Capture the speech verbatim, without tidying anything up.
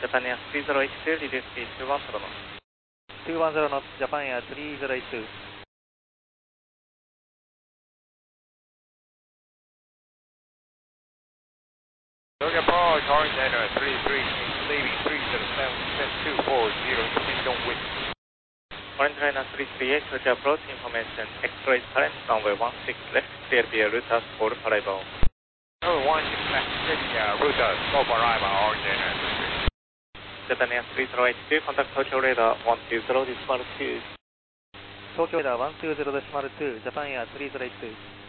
Japan Air three zero eight two, reduce speed two one zero knots. two one zero knots, Japan Air three zero eight two. Tokyo approach, orange enter three three, leaving three zero seven, set two four zero, kingdom wind. Orange liner three three eight, Tokyo approach, information, X-ray current, runway one six left, clear via routers for arrival. Runway one six left, steady uh, routers, go for arrival, orange enter three three. Japan Air three zero eight two, contact Tokyo radar one two zero decimal two. Tokyo radar one two zero decimal two, Japan Air three zero eight two.